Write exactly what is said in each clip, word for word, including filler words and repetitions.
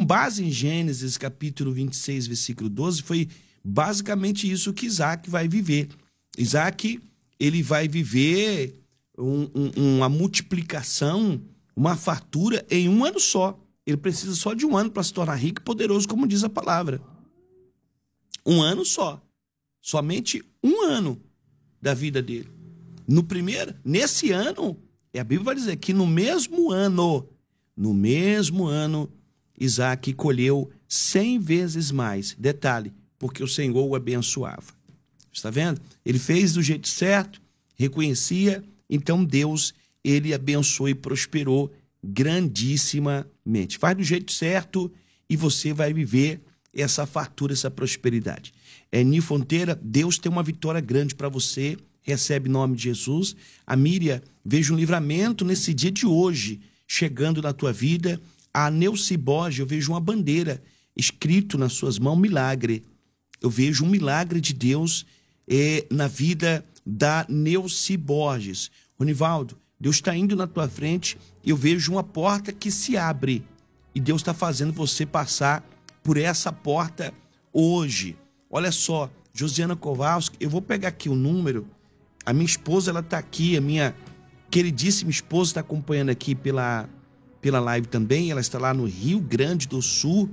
base em Gênesis capítulo vinte e seis, versículo doze, foi basicamente isso que Isaac vai viver. Isaac, ele vai viver um, um, uma multiplicação, uma fartura em um ano só. Ele precisa só de um ano para se tornar rico e poderoso, como diz a palavra. Um ano só. Somente um ano da vida dele. No primeiro, nesse ano, a Bíblia vai dizer que no mesmo ano, no mesmo ano, Isaac colheu cem vezes mais. Detalhe, porque o Senhor o abençoava. Está vendo? Ele fez do jeito certo, reconhecia, então Deus, ele abençoou e prosperou grandissimamente. Faz do jeito certo e você vai viver essa fartura, essa prosperidade. É, Ni Fonteira, Deus tem uma vitória grande para você. Recebe em nome de Jesus. A Miriam, vejo um livramento nesse dia de hoje, chegando na tua vida. A Neuci Borges, eu vejo uma bandeira escrito nas suas mãos, milagre. Eu vejo um milagre de Deus é, na vida da Neuci Borges. Ronivaldo, Deus está indo na tua frente, eu vejo uma porta que se abre. E Deus está fazendo você passar por essa porta hoje. Olha só, Josiana Kowalski, eu vou pegar aqui o número. A minha esposa, ela está aqui, a minha queridíssima esposa está acompanhando aqui pela, pela live também. Ela está lá no Rio Grande do Sul.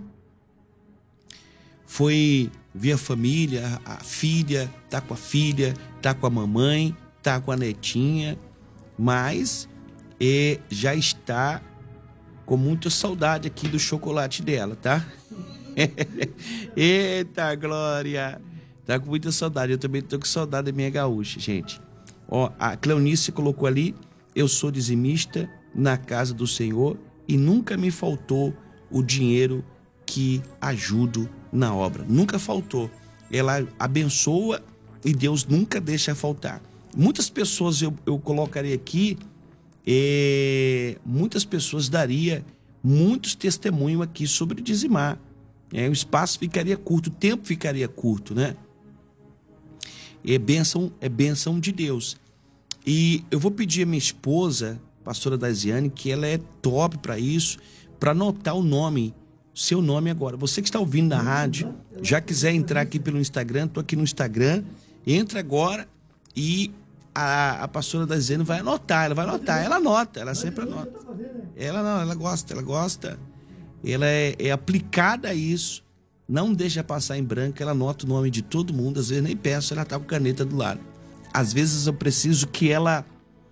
Foi ver a família, a filha, tá com a filha, tá com a mamãe, tá com a netinha, mas é, já está com muita saudade aqui do chocolate dela, tá? Eita, Glória! Tá com muita saudade. Eu também tô com saudade da minha gaúcha, gente. Ó, a Cleonice colocou ali: eu sou dizimista na casa do Senhor e nunca me faltou o dinheiro que ajudo na obra. Nunca faltou. Ela abençoa e Deus nunca deixa faltar. Muitas pessoas eu, eu colocaria aqui, é, muitas pessoas daria muitos testemunhos aqui sobre dizimar. É, o espaço ficaria curto, o tempo ficaria curto, né? É bênção, é bênção de Deus. E eu vou pedir a minha esposa, pastora Daisiane, que ela é top para isso, para anotar o nome, seu nome agora. Você que está ouvindo na rádio, já quiser entrar aqui pelo Instagram, tô aqui no Instagram, entra agora e a, a pastora Daisiane vai anotar, ela vai anotar, ela anota, ela sempre anota. Ela não, ela gosta, ela gosta, ela é, é aplicada a isso. Não deixa passar em branco, ela anota o nome de todo mundo, às vezes nem peço, ela tá com caneta do lado. Às vezes eu preciso que ela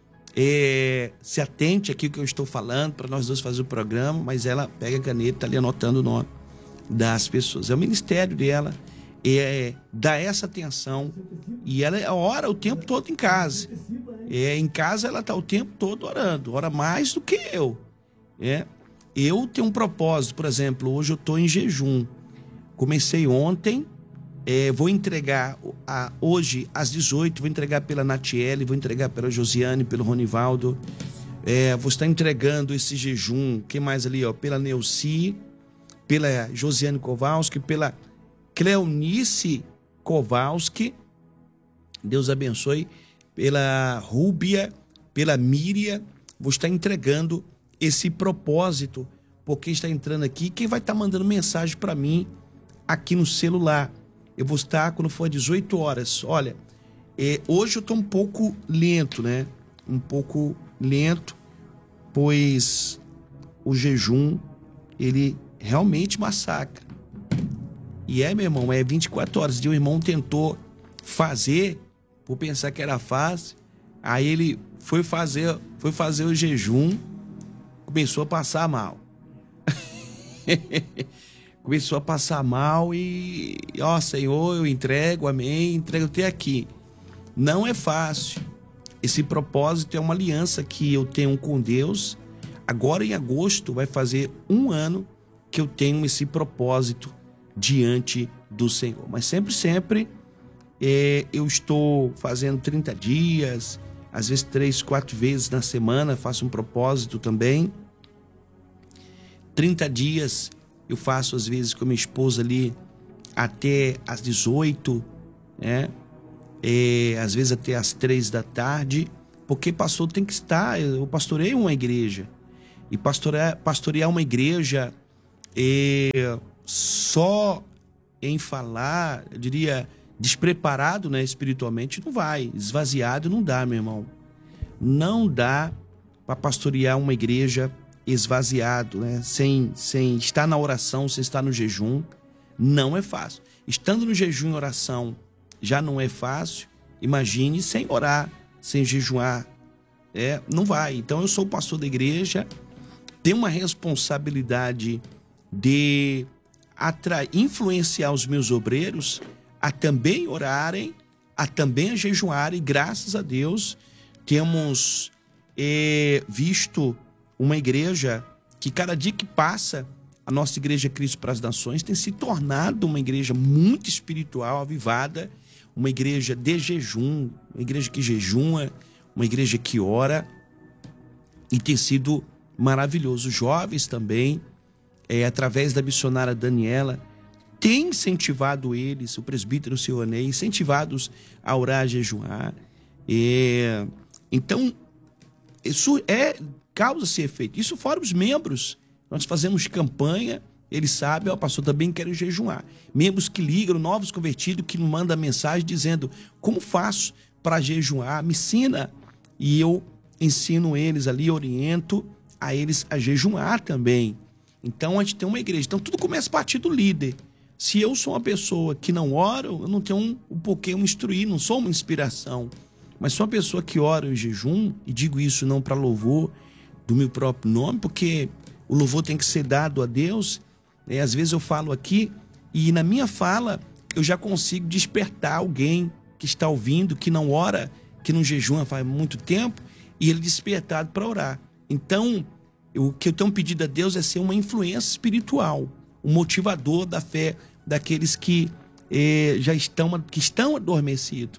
é, se atente aqui ao que eu estou falando, para nós dois fazer o programa, mas ela pega a caneta, tá ali anotando o nome das pessoas. É o ministério dela, é dar essa atenção, e ela ora o tempo todo em casa. É, em casa ela tá o tempo todo orando, ora mais do que eu. É. Eu tenho um propósito, por exemplo, hoje eu estou em jejum. Comecei ontem, é, vou entregar a, hoje às dezoito, vou entregar pela Natiele, vou entregar pela Josiane, pelo Ronivaldo. É, vou estar entregando esse jejum, que mais ali, ó, pela Neuci, pela Josiane Kowalski, pela Cleonice Kowalski, Deus abençoe, pela Rúbia, pela Miriam. Vou estar entregando esse propósito, porque está entrando aqui, quem vai estar mandando mensagem para mim aqui no celular. Eu vou estar quando for dezoito horas. Olha, é, hoje eu estou um pouco lento, né? Um pouco lento, pois o jejum, ele realmente massacra. E é, meu irmão, é vinte e quatro horas. E o irmão tentou fazer, por pensar que era fácil, aí ele foi fazer, foi fazer o jejum, começou a passar mal. Começou a passar mal e, ó, Senhor, eu entrego, amém, entrego até aqui. Não é fácil. Esse propósito é uma aliança que eu tenho com Deus. Agora em agosto vai fazer um ano que eu tenho esse propósito diante do Senhor. Mas sempre, sempre é, eu estou fazendo trinta dias, às vezes três, quatro vezes na semana, faço um propósito também. trinta dias eu faço às vezes com a minha esposa ali até às dezoito, né? É, às vezes até às três da tarde, porque pastor tem que estar, eu pastoreio uma igreja, e pastorear, pastorear uma igreja e só em falar, eu diria, despreparado, né, espiritualmente, não vai. Esvaziado não dá, meu irmão. Não dá para pastorear uma igreja esvaziado, né? Sem, sem estar na oração, sem estar no jejum. Não é fácil. Estando no jejum e oração já não é fácil. Imagine sem orar, sem jejuar. É, não vai. Então eu sou o pastor da igreja, tenho uma responsabilidade de atrair, influenciar os meus obreiros a também orarem, a também jejuarem. Graças a Deus temos é, visto uma igreja que cada dia que passa, a nossa igreja Cristo para as Nações tem se tornado uma igreja muito espiritual, avivada, uma igreja de jejum, uma igreja que jejuma, uma igreja que ora, e tem sido maravilhoso. Os jovens também, é, através da missionária Daniela, tem incentivado eles, o presbítero Silvanei, incentivados a orar, a jejuar. É, então, isso é causa-se efeito. Isso fora os membros. Nós fazemos campanha, eles sabem, ó, pastor, também quero jejuar. Membros que ligam, novos convertidos, que me mandam mensagem dizendo, como faço para jejuar? Me ensina. E eu ensino eles ali, oriento a eles a jejuar também. Então, a gente tem uma igreja. Então, tudo começa a partir do líder. Se eu sou uma pessoa que não ora, eu não tenho um, um porquê me instruir, não sou uma inspiração. Mas sou uma pessoa que ora em jejum, e digo isso não para louvor do meu próprio nome, porque o louvor tem que ser dado a Deus. É, às vezes eu falo aqui, e na minha fala eu já consigo despertar alguém que está ouvindo, que não ora, que não jejua faz muito tempo, e ele despertado para orar. Então, eu, o que eu tenho pedido a Deus é ser uma influência espiritual, um motivador da fé daqueles que eh, já estão, que estão adormecidos.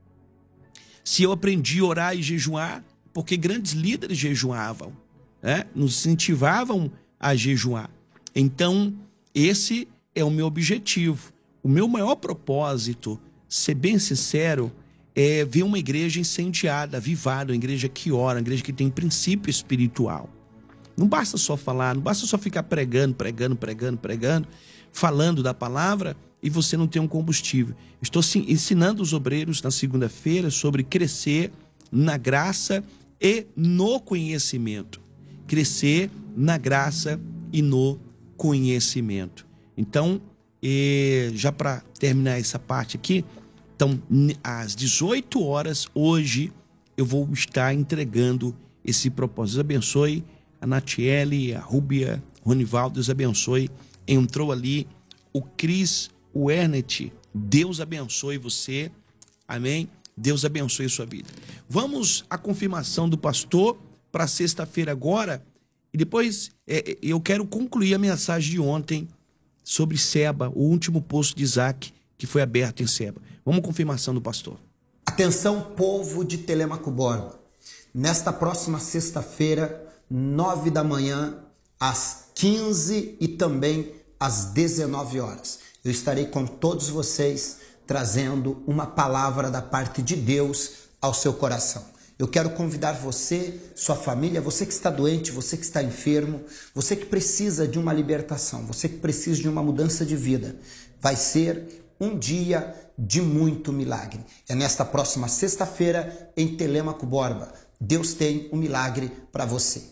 Se eu aprendi a orar e jejuar, porque grandes líderes jejuavam, né? Nos incentivavam a jejuar. Então, esse é o meu objetivo. O meu maior propósito, ser bem sincero, é ver uma igreja incendiada, avivada, uma igreja que ora, uma igreja que tem princípio espiritual. Não basta só falar, não basta só ficar pregando, pregando, pregando, pregando, falando da palavra e você não tem um combustível. Estou ensinando os obreiros na segunda-feira sobre crescer na graça e no conhecimento. Crescer na graça e no conhecimento. Então, já para terminar essa parte aqui, então, às dezoito horas, hoje, eu vou estar entregando esse propósito. Deus abençoe a Natiele, a Rúbia, Ronivaldo, Deus abençoe. Entrou ali o Cris, o Ernest, Deus abençoe você, amém? Deus abençoe a sua vida. Vamos à confirmação do pastor para sexta-feira agora, e depois é, eu quero concluir a mensagem de ontem sobre Seba, o último poço de Isaac que foi aberto em Seba. Vamos à confirmação do pastor. Atenção, povo de Telêmaco Borba. Nesta próxima sexta-feira, nove da manhã, às quinze e também às dezenove horas, eu estarei com todos vocês trazendo uma palavra da parte de Deus ao seu coração. Eu quero convidar você, sua família, você que está doente, você que está enfermo, você que precisa de uma libertação, você que precisa de uma mudança de vida. Vai ser um dia de muito milagre. É nesta próxima sexta-feira em Telêmaco Borba. Deus tem um milagre para você.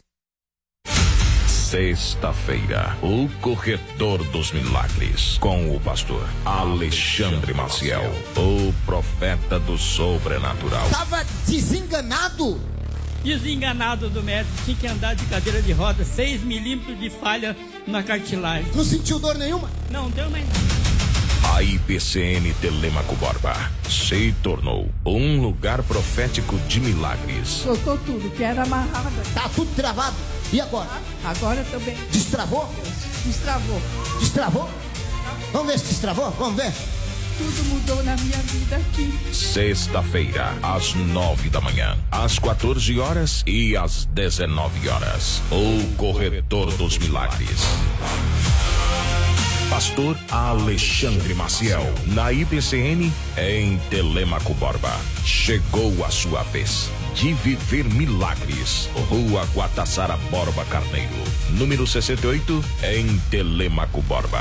Sexta-feira, o corretor dos milagres, com o pastor Alexandre Maciel, o profeta do sobrenatural. Estava desenganado? Desenganado do médico, tinha que andar de cadeira de roda, seis milímetros de falha na cartilagem. Não sentiu dor nenhuma? Não, deu mais nada. A I P C N Telêmaco Borba se tornou um lugar profético de milagres. Soltou tudo, que era amarrado. Tá tudo travado. E agora? Agora também. Destravou? Destravou. Destravou? Vamos ver se destravou? Vamos ver. Tudo mudou na minha vida aqui. Sexta-feira, às nove da manhã, às quatorze horas e às dezenove horas. O corretor dos milagres. Pastor Alexandre Maciel, na I B C N, em Telêmaco Borba. Chegou a sua vez de viver milagres. Rua Guatassara Borba Carneiro, número sessenta e oito, em Telêmaco Borba.